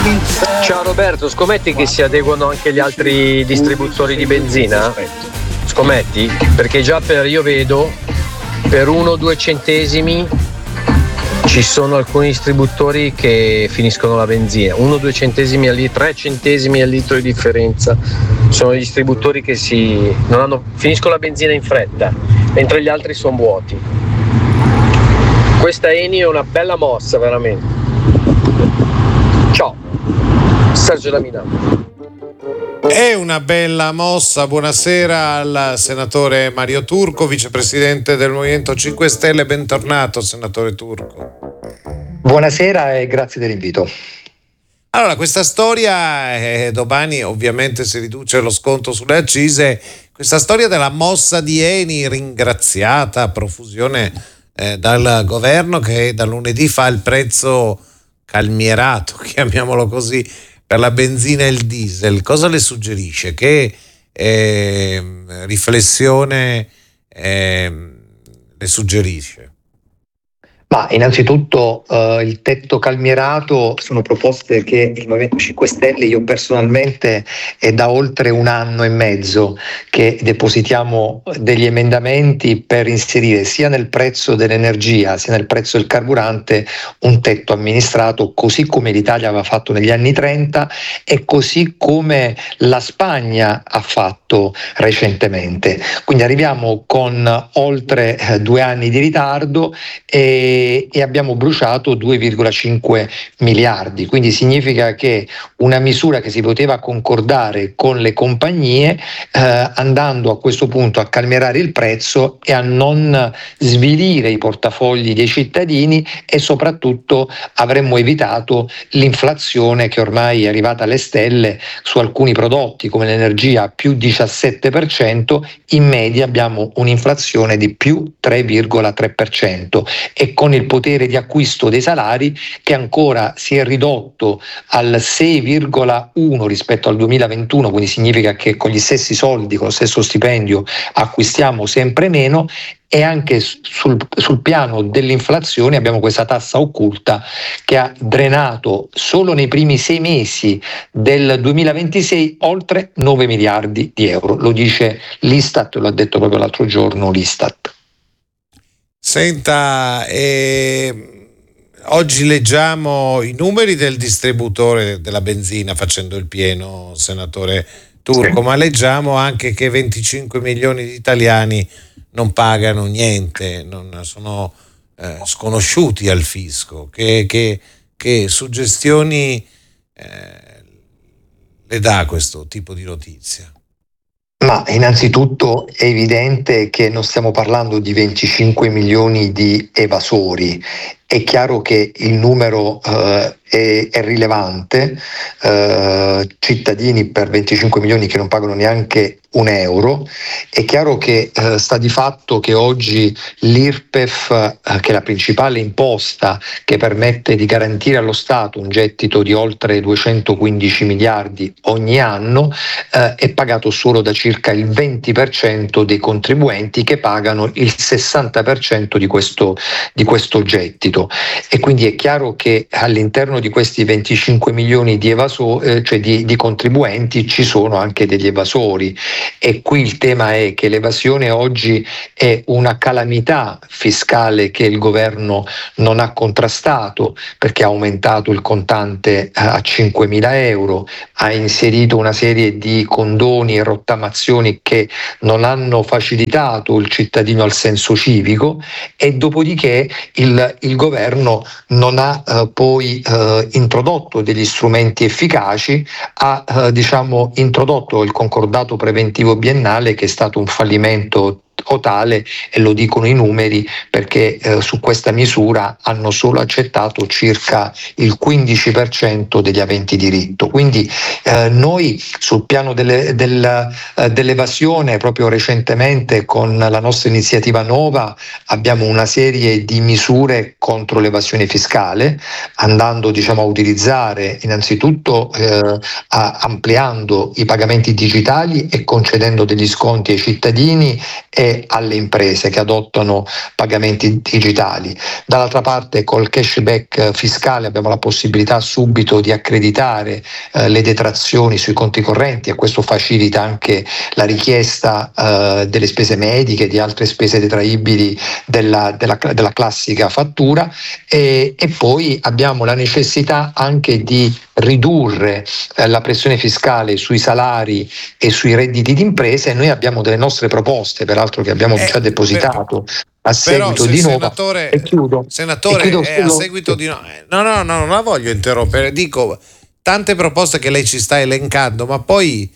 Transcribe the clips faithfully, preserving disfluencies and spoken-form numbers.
Ciao Roberto, scommetti che si adeguano anche gli altri distributori di benzina? Scommetti? Perché già per, io vedo, per uno o due centesimi ci sono alcuni distributori che finiscono la benzina, uno o due centesimi al litro, tre centesimi al litro di differenza. Sono i distributori che si non hanno, finiscono la benzina in fretta, mentre gli altri sono vuoti. Questa Eni è una bella mossa, veramente. Ciao, Sergio da Milano. È una bella mossa. Buonasera al senatore Mario Turco, vicepresidente del Movimento cinque Stelle. Bentornato, senatore Turco. Buonasera e grazie dell'invito. Allora, questa storia, eh, domani ovviamente si riduce lo sconto sulle accise, questa storia della mossa di Eni, ringraziata a profusione eh, dal governo, che da lunedì fa il prezzo calmierato, chiamiamolo così, per la benzina e il diesel. Cosa le suggerisce? Che eh, riflessione eh, le suggerisce? Ma innanzitutto eh, il tetto calmierato sono proposte che il Movimento cinque Stelle, io personalmente, è da oltre un anno e mezzo che depositiamo degli emendamenti per inserire sia nel prezzo dell'energia sia nel prezzo del carburante un tetto amministrato, così come l'Italia aveva fatto negli anni trenta e così come la Spagna ha fatto recentemente. Quindi arriviamo con oltre eh, due anni di ritardo e e abbiamo bruciato due virgola cinque miliardi, quindi significa che una misura che si poteva concordare con le compagnie, eh, andando a questo punto a calmierare il prezzo e a non svilire i portafogli dei cittadini, e soprattutto avremmo evitato l'inflazione che ormai è arrivata alle stelle su alcuni prodotti come l'energia, più diciassette per cento, in media abbiamo un'inflazione di più tre virgola tre per cento, e con il potere di acquisto dei salari che ancora si è ridotto al sei virgola uno rispetto al duemilaventuno, quindi significa che con gli stessi soldi, con lo stesso stipendio, acquistiamo sempre meno. E anche sul, sul piano dell'inflazione abbiamo questa tassa occulta che ha drenato solo nei primi sei mesi del duemilaventisei oltre nove miliardi di euro. Lo dice l'Istat, lo ha detto proprio l'altro giorno l'Istat. Senta, eh, oggi leggiamo i numeri del distributore della benzina facendo il pieno, senatore Turco, sì. Ma leggiamo anche che venticinque milioni di italiani non pagano niente, non sono eh, sconosciuti al fisco. Che, che, che suggestioni eh, le dà questo tipo di notizia? Ma innanzitutto è evidente che non stiamo parlando di venticinque milioni di evasori. È chiaro che il numero eh, è, è rilevante, eh, cittadini per venticinque milioni che non pagano neanche un euro. È chiaro che eh, sta di fatto che oggi l'I R P E F, eh, che è la principale imposta che permette di garantire allo Stato un gettito di oltre duecentoquindici miliardi ogni anno, eh, è pagato solo da circa il venti per cento dei contribuenti, che pagano il sessanta per cento di questo, di questo gettito. E quindi è chiaro che all'interno di questi venticinque milioni di evasori, eh, cioè di, di contribuenti, ci sono anche degli evasori. E qui il tema è che l'evasione oggi è una calamità fiscale che il governo non ha contrastato, perché ha aumentato il contante a cinquemila euro, ha inserito una serie di condoni e rottamazioni che non hanno facilitato il cittadino al senso civico, e dopodiché il, il governo non ha eh, poi eh, introdotto degli strumenti efficaci, ha eh, diciamo introdotto il concordato preventivo biennale, che è stato un fallimento totale, e lo dicono i numeri, perché eh, su questa misura hanno solo accettato circa il quindici per cento degli aventi diritto. Quindi eh, noi sul piano delle, del, eh, dell'evasione, proprio recentemente con la nostra iniziativa Nova abbiamo una serie di misure contro l'evasione fiscale, andando diciamo a utilizzare innanzitutto eh, a, ampliando i pagamenti digitali e concedendo degli sconti ai cittadini, e e alle imprese che adottano pagamenti digitali. Dall'altra parte, col cashback fiscale abbiamo la possibilità subito di accreditare eh, le detrazioni sui conti correnti, e questo facilita anche la richiesta eh, delle spese mediche, di altre spese detraibili della, della, della classica fattura, e, e poi abbiamo la necessità anche di ridurre eh, la pressione fiscale sui salari e sui redditi di imprese, e noi abbiamo delle nostre proposte, peraltro, che abbiamo eh, già depositato per, a seguito di Nova. Senatore, e chiudo, senatore e chiudo eh, a seguito di no, no, no, no, non la voglio interrompere, dico tante proposte che lei ci sta elencando, ma poi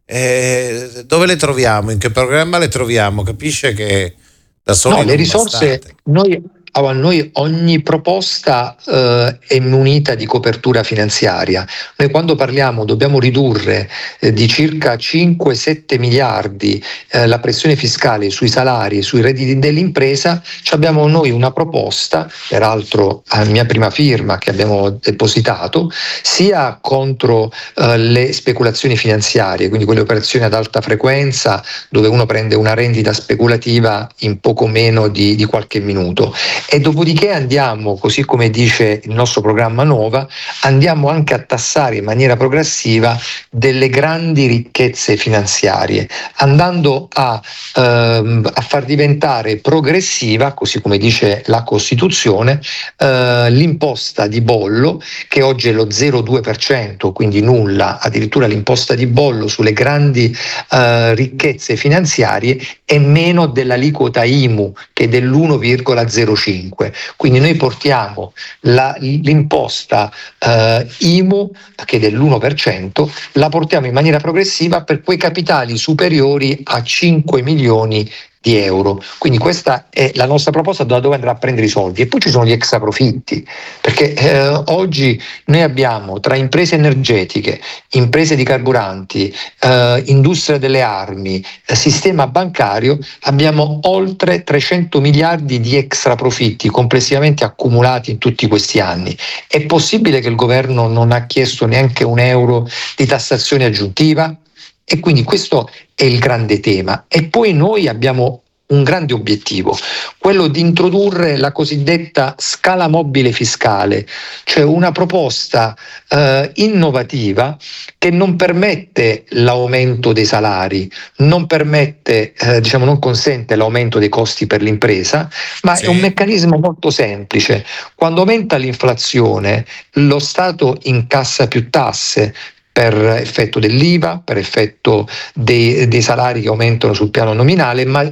eh, dove le troviamo? In che programma le troviamo? Capisce che da soli no, le risorse bastate. noi Allora, noi ogni proposta eh, è munita di copertura finanziaria. Noi quando parliamo dobbiamo ridurre eh, di circa cinque sette miliardi eh, la pressione fiscale sui salari e sui redditi dell'impresa, abbiamo noi una proposta, peraltro a mia prima firma, che abbiamo depositato, sia contro eh, le speculazioni finanziarie, quindi quelle operazioni ad alta frequenza dove uno prende una rendita speculativa in poco meno di, di qualche minuto. E dopodiché andiamo, così come dice il nostro programma Nova, andiamo anche a tassare in maniera progressiva delle grandi ricchezze finanziarie, andando a, ehm, a far diventare progressiva, così come dice la Costituzione, eh, l'imposta di bollo, che oggi è lo zero virgola due per cento, quindi nulla, addirittura l'imposta di bollo sulle grandi eh, ricchezze finanziarie è meno dell'aliquota I M U, che è dell'uno virgola zero cinque. Quindi noi portiamo la, l'imposta eh, I M U, che è dell'uno per cento, la portiamo in maniera progressiva per quei capitali superiori a cinque milioni di euro. Quindi questa è la nostra proposta, da dove andrà a prendere i soldi. E poi ci sono gli extra profitti, perché eh, oggi noi abbiamo, tra imprese energetiche, imprese di carburanti, eh, industria delle armi, eh, sistema bancario, abbiamo oltre trecento miliardi di extra profitti complessivamente accumulati in tutti questi anni. È possibile che il governo non ha chiesto neanche un euro di tassazione aggiuntiva? E quindi questo è il grande tema. E poi noi abbiamo un grande obiettivo, quello di introdurre la cosiddetta scala mobile fiscale, cioè una proposta eh, innovativa che non permette l'aumento dei salari, non permette, eh, diciamo, non consente l'aumento dei costi per l'impresa, ma sì. È un meccanismo molto semplice. Quando aumenta l'inflazione, lo Stato incassa più tasse per effetto dell'I V A, per effetto dei, dei salari che aumentano sul piano nominale, ma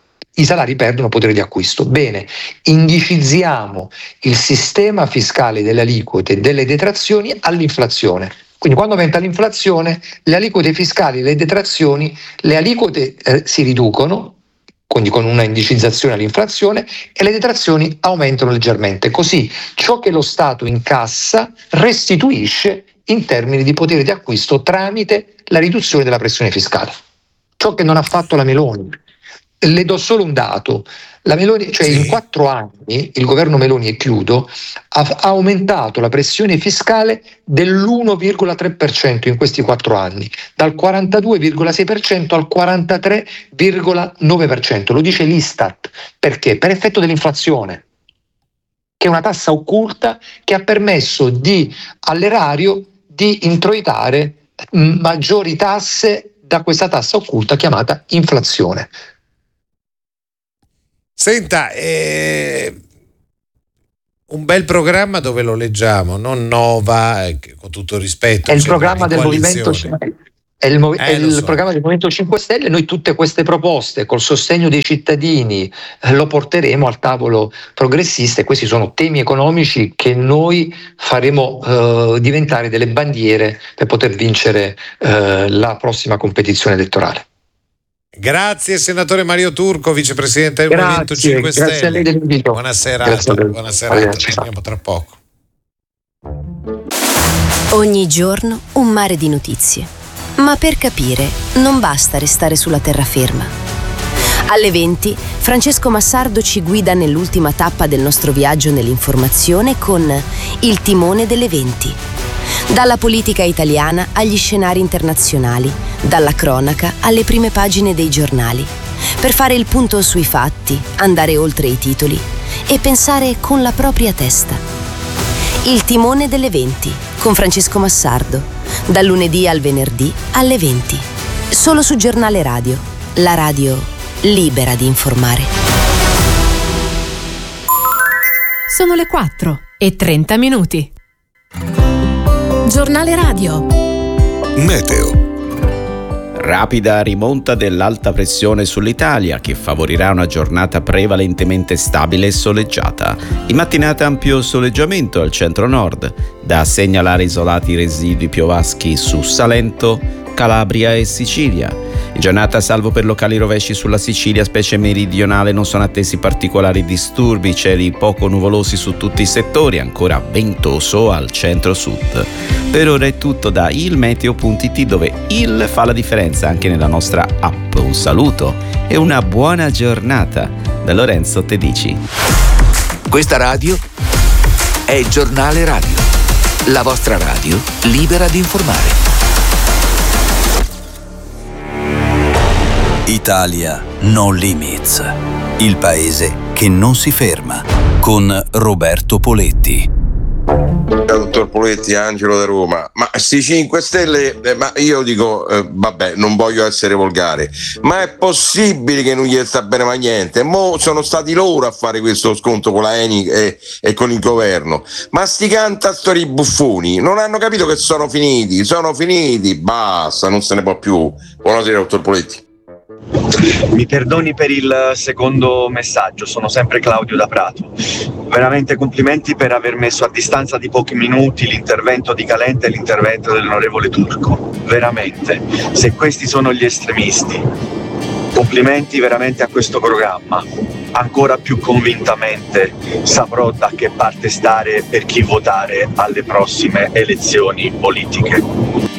i salari perdono potere di acquisto. Bene, indicizziamo il sistema fiscale delle aliquote e delle detrazioni all'inflazione. Quindi quando aumenta l'inflazione, le aliquote fiscali e le detrazioni, le aliquote eh, si riducono, quindi con una indicizzazione all'inflazione, e le detrazioni aumentano leggermente. Così ciò che lo Stato incassa restituisce in termini di potere di acquisto tramite la riduzione della pressione fiscale. Ciò che non ha fatto la Meloni. Le do solo un dato. La Meloni, cioè sì. In quattro anni il governo Meloni, e chiudo, ha aumentato la pressione fiscale dell'uno virgola tre per cento in questi quattro anni, dal quarantadue virgola sei per cento al quarantatré virgola nove per cento. Lo dice l'Istat. Perché? Per effetto dell'inflazione, che è una tassa occulta che ha permesso di, all'erario di introitare maggiori tasse da questa tassa occulta chiamata inflazione. Senta, eh, un bel programma dove lo leggiamo, non Nova, eh, con tutto il rispetto. È il programma del Movimento cinque È il, mov- eh, è il so. programma del Movimento cinque Stelle. Noi tutte queste proposte, col sostegno dei cittadini, eh, lo porteremo al tavolo progressista, e questi sono temi economici che noi faremo eh, diventare delle bandiere per poter vincere eh, la prossima competizione elettorale. Grazie senatore Mario Turco, vicepresidente del grazie, Movimento cinque Stelle. Grazie a lei dell'invito. Buona serata, buona serata, torniamo tra poco. Ogni giorno un mare di notizie. Ma per capire non basta restare sulla terraferma. Alle venti Francesco Massardo ci guida nell'ultima tappa del nostro viaggio nell'informazione con Il timone delle venti. Dalla politica italiana agli scenari internazionali, dalla cronaca alle prime pagine dei giornali. per fare il punto sui fatti, andare oltre i titoli e pensare con la propria testa. Il timone delle venti con Francesco Massardo, dal lunedì al venerdì alle venti, solo su Giornale Radio, la radio libera di informare. Sono le quattro e trenta minuti. Giornale Radio. Meteo. Rapida rimonta dell'alta pressione sull'Italia che favorirà una giornata prevalentemente stabile e soleggiata. In mattinata ampio soleggiamento al centro-nord, da segnalare isolati residui piovaschi su Salento, Calabria e Sicilia. In giornata, salvo per locali rovesci sulla Sicilia, specie meridionale, non sono attesi particolari disturbi, cieli poco nuvolosi su tutti i settori, ancora ventoso al centro-sud. Per ora è tutto da ilmeteo punto it, dove il fa la differenza anche nella nostra app. Un saluto e una buona giornata da Lorenzo Tedici. Questa radio è Giornale Radio, la vostra radio libera di informare. Italia No Limits, il paese che non si ferma, con Roberto Poletti. Dottor Poletti, Angelo da Roma. Ma sti cinque Stelle, eh, ma io dico, eh, vabbè, non voglio essere volgare, ma è possibile che non gli sta bene mai niente? Mo sono stati loro a fare questo sconto con la Eni e, e con il governo, ma sti cantatori buffoni non hanno capito che sono finiti, sono finiti, basta, non se ne può più. Buonasera, dottor Poletti. Mi perdoni per il secondo messaggio, sono sempre Claudio da Prato. Veramente complimenti per aver messo a distanza di pochi minuti l'intervento di Calenda e l'intervento dell'onorevole Turco. Veramente, se questi sono gli estremisti, complimenti veramente a questo programma. Ancora più convintamente saprò da che parte stare per chi votare alle prossime elezioni politiche.